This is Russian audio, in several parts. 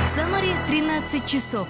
Самаре 13 часов.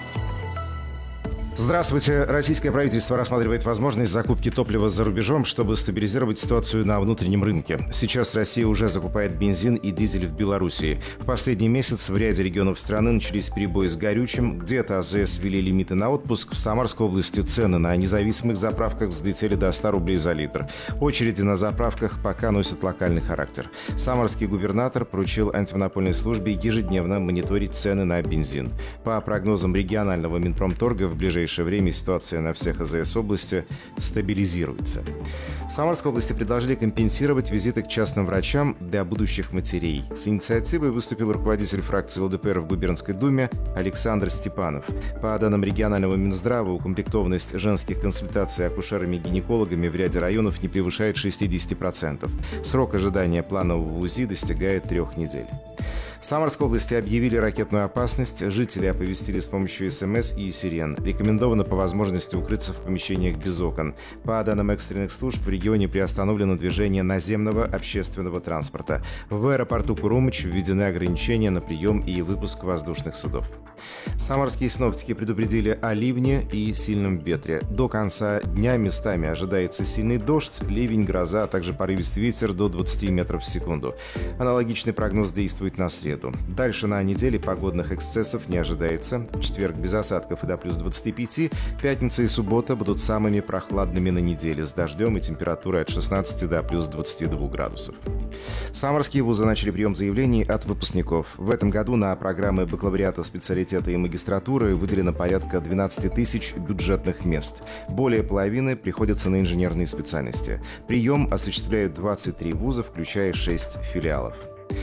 Здравствуйте. Российское правительство рассматривает возможность закупки топлива за рубежом, чтобы стабилизировать ситуацию на внутреннем рынке. Сейчас Россия уже закупает бензин и дизель в Белоруссии. В последний месяц в ряде регионов страны начались перебои с горючим. Где-то АЗС ввели лимиты на отпуск. В Самарской области цены на независимых заправках взлетели до 100 рублей за литр. Очереди на заправках пока носят локальный характер. Самарский губернатор поручил антимонопольной службе ежедневно мониторить цены на бензин. По прогнозам регионального Минпромторга, в ближайшее время ситуация на всех АЗС области стабилизируется. В Самарской области предложили компенсировать визиты к частным врачам для будущих матерей. С инициативой выступил руководитель фракции ЛДПР в Губернской думе Александр Степанов. По данным регионального Минздрава, укомплектованность женских консультаций акушерами-гинекологами в ряде районов не превышает 60%. Срок ожидания планового УЗИ достигает 3 недель. В Самарской области объявили ракетную опасность. Жители оповестили с помощью СМС и сирен. Рекомендовано по возможности укрыться в помещениях без окон. По данным экстренных служб, в регионе приостановлено движение наземного общественного транспорта. В аэропорту Курумыч введены ограничения на прием и выпуск воздушных судов. Самарские синоптики предупредили о ливне и сильном ветре. До конца дня местами ожидается сильный дождь, ливень, гроза, а также порывистый ветер до 20 метров в секунду. Аналогичный прогноз действует на среду. Дальше на неделе погодных эксцессов не ожидается. В четверг без осадков и до плюс 25. Пятница и суббота будут самыми прохладными на неделе, с дождем и температурой от 16 до плюс 22 градусов. Самарские вузы начали прием заявлений от выпускников. В этом году на программы бакалавриата, специалитета и магистратуры выделено порядка 12 тысяч бюджетных мест. Более половины приходятся на инженерные специальности. Прием осуществляют 23 вуза, включая 6 филиалов.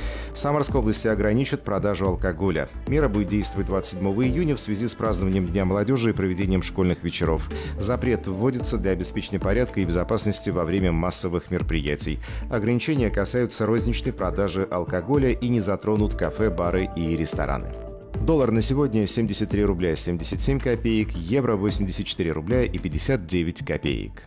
В Самарской области ограничат продажу алкоголя. Мера будет действовать 27 июня в связи с празднованием Дня молодежи и проведением школьных вечеров. Запрет вводится для обеспечения порядка и безопасности во время массовых мероприятий. Ограничения касаются розничной продажи алкоголя и не затронут кафе, бары и рестораны. Доллар на сегодня 73 рубля 77 копеек, евро 84 рубля и 59 копеек.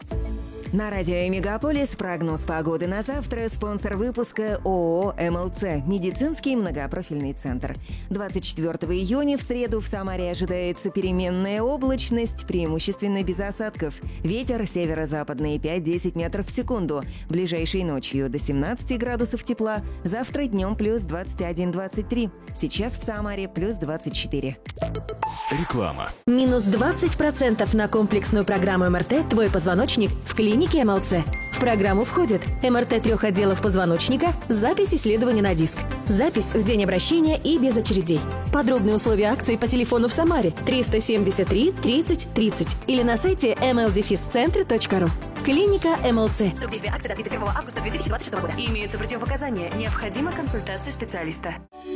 На радио «Мегаполис» прогноз погоды на завтра. Спонсор выпуска ООО «МЛЦ» – медицинский многопрофильный центр. 24 июня в среду в Самаре ожидается переменная облачность, преимущественно без осадков. Ветер северо-западный 5-10 метров в секунду. Ближайшей ночью до 17 градусов тепла. Завтра днем плюс 21-23. Сейчас в Самаре плюс 24. Реклама. Минус 20% на комплексную программу МРТ «Твой позвоночник» в клинике МЛЦ. В программу входит МРТ 3 отделов позвоночника, запись исследования на диск, запись в день обращения и без очередей. Подробные условия акции по телефону в Самаре 373 30 30 или на сайте mldefiscentre.ru. Клиника МЛЦ. Срок действия акции до 31 августа 2026 года. Имеются противопоказания. Необходима консультация специалиста.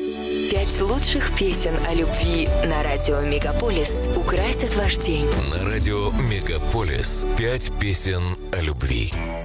5 лучших песен о любви на радио «Мегаполис» украсят ваш день. На радио «Мегаполис» 5 песен о любви.